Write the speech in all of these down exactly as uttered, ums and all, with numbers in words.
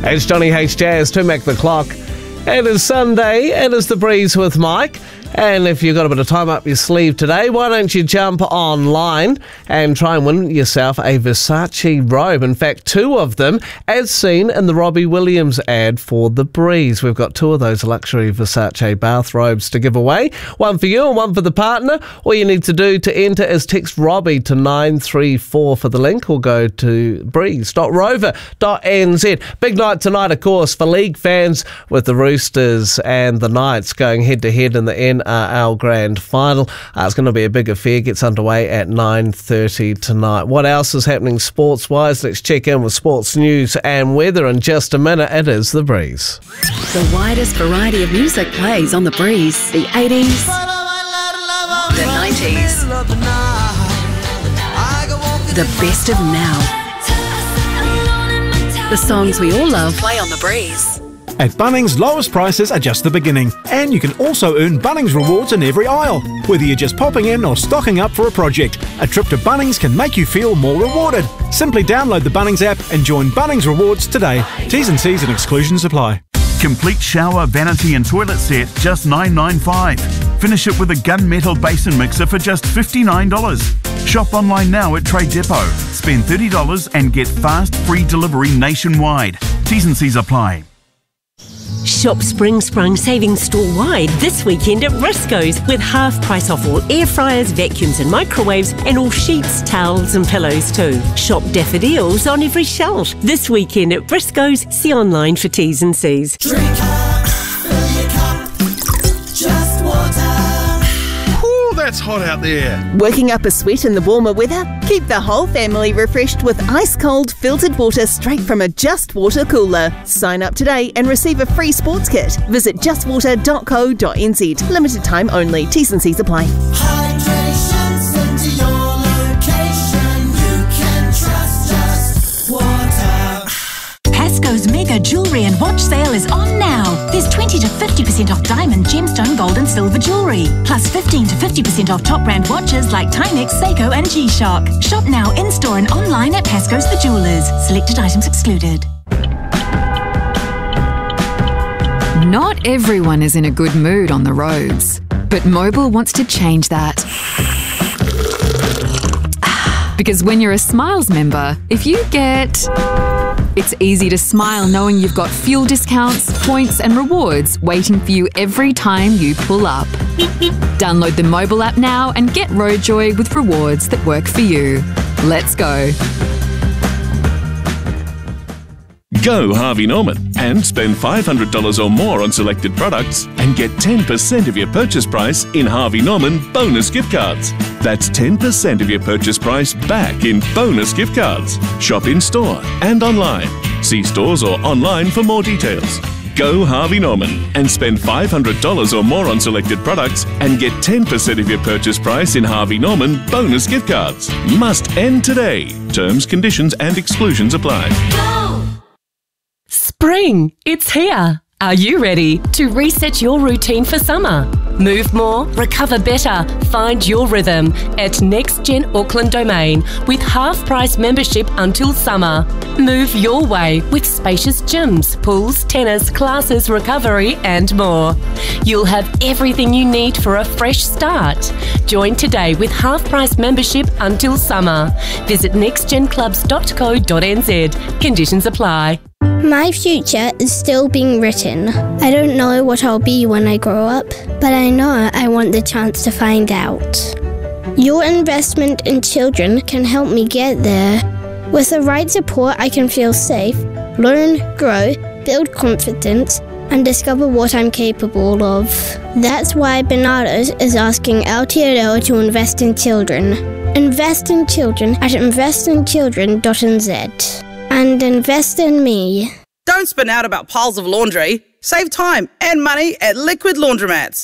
It's Johnny H. Jazz to make the clock. It is Sunday, it is The Breeze with Mike. And if you've got a bit of time up your sleeve today, why don't you jump online and try and win yourself a Versace robe. In fact, two of them, as seen in the Robbie Williams ad for The Breeze. We've got two of those luxury Versace bathrobes to give away. One for you and one for the partner. All you need to do to enter is text Robbie to nine three four for the link, or go to breeze dot rover dot n z. Big night tonight, of course, for league fans, with the Roosters and the Knights going head-to-head in the N R L Grand Final. Uh, it's going to be a big affair. Gets underway at nine thirty tonight. What else is happening sports-wise? Let's check in with sports news and weather in just a minute. It is The Breeze. The widest variety of music plays on The Breeze. The eighties, the nineties, the best of now. The songs we all love play on The Breeze. At Bunnings, lowest prices are just the beginning, and you can also earn Bunnings rewards in every aisle. Whether you're just popping in or stocking up for a project, a trip to Bunnings can make you feel more rewarded. Simply download the Bunnings app and join Bunnings Rewards today. T's and C's and exclusions apply. Complete shower, vanity and toilet set, just nine ninety-five. Finish it with a gunmetal basin mixer for just fifty-nine dollars. Shop online now at Trade Depot. Spend thirty dollars and get fast, free delivery nationwide. T's and C's apply. Shop Spring Sprung savings store-wide this weekend at Briscoe's, with half price off all air fryers, vacuums and microwaves, and all sheets, towels and pillows too. Shop daffodils on every shelf this weekend at Briscoe's. See online for T's and C's. Drink up, fill your cup, just water. Ooh, that's hot out there. Working up a sweat in the warmer weather? Keep the whole family refreshed with ice-cold filtered water straight from a Just Water cooler. Sign up today and receive a free sports kit. Visit just water dot co dot n z. Limited time only. T's and C's apply. Hydration sent to your location. You can trust Just Water. Pasco's mega jewellery and watch sale is on now. There's twenty to fifty percent off diamond, gemstone, gold and silver jewellery. Plus fifteen to fifty percent off top brand watches like Timex, Seiko and G-Shock. Shop now in-store and online at Pasco's The Jewellers. Selected items excluded. Not everyone is in a good mood on the roads, but Mobil wants to change that. Because when you're a Smiles member, if you get... It's easy to smile knowing you've got fuel discounts, points and rewards waiting for you every time you pull up. Download the Mobil app now and get Roadjoy with rewards that work for you. Let's go. Go Harvey Norman and spend five hundred dollars or more on selected products and get ten percent of your purchase price in Harvey Norman bonus gift cards. That's ten percent of your purchase price back in bonus gift cards. Shop in store and online. See stores or online for more details. Go Harvey Norman and spend five hundred dollars or more on selected products and get ten percent of your purchase price in Harvey Norman bonus gift cards. Must end today. Terms, conditions and exclusions apply. Go! Spring, it's here. Are you ready to reset your routine for summer? Move more, recover better, find your rhythm at NextGen Auckland Domain with half-price membership until summer. Move your way with spacious gyms, pools, tennis, classes, recovery and more. You'll have everything you need for a fresh start. Join today with half-price membership until summer. Visit next gen clubs dot co dot n z. Conditions apply. My future is still being written. I don't know what I'll be when I grow up, but I know I want the chance to find out. Your investment in children can help me get there. With the right support, I can feel safe, learn, grow, build confidence, and discover what I'm capable of. That's why Bernardo's is asking Aotearoa to invest in children. Invest in children at invest in children dot n z. And invest in me. Don't spin out about piles of laundry. Save time and money at Liquid Laundromats.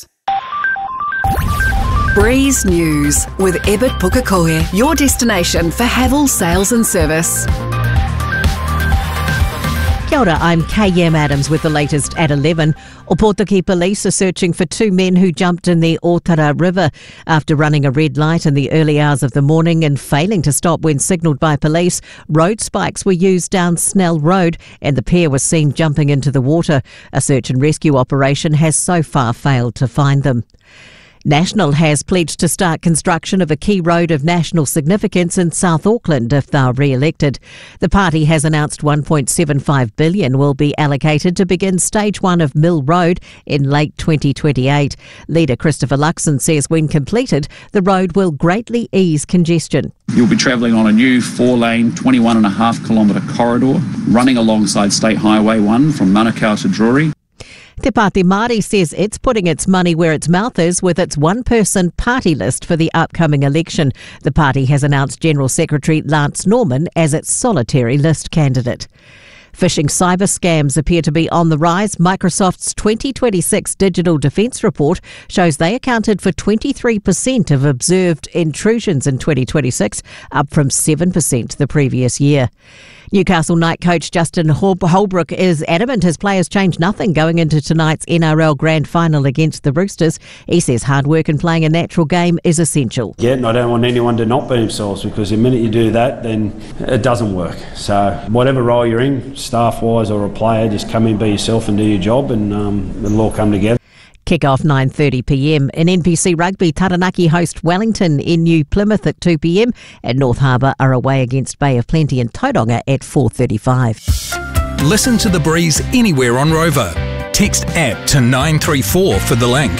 Breeze News with Ebert Pukekohe, your destination for Havel sales and service. Kia ora, I'm K M Adams with the latest at eleven. Opotiki police are searching for two men who jumped in the Otara River after running a red light in the early hours of the morning and failing to stop when signalled by police. Road spikes were used down Snell Road and the pair was seen jumping into the water. A search and rescue operation has so far failed to find them. National has pledged to start construction of a key road of national significance in South Auckland if they're re-elected. The party has announced one point seven five billion dollars will be allocated to begin stage one of Mill Road in late twenty twenty-eight. Leader Christopher Luxon says when completed, the road will greatly ease congestion. You'll be travelling on a new four-lane, twenty-one and a half kilometre corridor running alongside State Highway one from Manukau to Drury. Te Pāti Māori says it's putting its money where its mouth is with its one-person party list for the upcoming election. The party has announced General Secretary Lance Norman as its solitary list candidate. Phishing cyber scams appear to be on the rise. Microsoft's twenty twenty-six Digital Defence Report shows they accounted for twenty-three percent of observed intrusions in twenty twenty-six, up from seven percent the previous year. Newcastle night coach Justin Holbrook is adamant his players changed nothing going into tonight's N R L Grand Final against the Roosters. He says hard work and playing a natural game is essential. Yeah, and I don't want anyone to not be themselves, because the minute you do that, then it doesn't work. So whatever role you're in, staff-wise or a player, just come in, be yourself and do your job, and um, it'll all come together. Kick-off nine thirty p m. In N P C Rugby, Taranaki host Wellington in New Plymouth at two p m and North Harbour are away against Bay of Plenty in Tauranga at four thirty-five. Listen to The Breeze anywhere on Rover. Text app to nine three four for the link.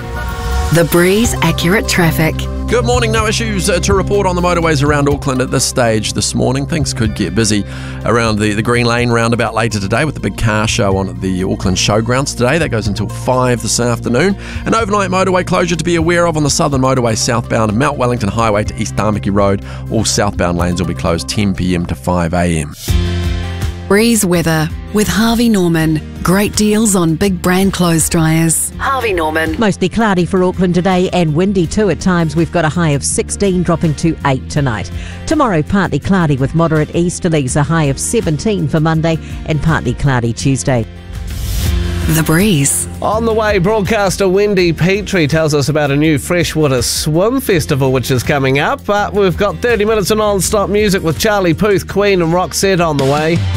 The Breeze Accurate Traffic. Good morning. No issues uh, to report on the motorways around Auckland at this stage this morning. Things could get busy around the, the Green Lane roundabout later today with the big car show on at the Auckland Showgrounds today. That goes until five this afternoon. An overnight motorway closure to be aware of on the Southern Motorway southbound and Mount Wellington Highway to East Tamaki Road. All southbound lanes will be closed ten p m to five a m. Breeze weather with Harvey Norman. Great deals on big brand clothes dryers. Harvey Norman. Mostly cloudy for Auckland today and windy too at times. We've got a high of sixteen, dropping to eight tonight. Tomorrow, partly cloudy with moderate easterlies, a high of seventeen for Monday, and partly cloudy Tuesday. The Breeze. On the way, broadcaster Wendy Petrie tells us about a new freshwater swim festival which is coming up. But we've got thirty minutes of non-stop music with Charlie Puth, Queen and Roxette on the way.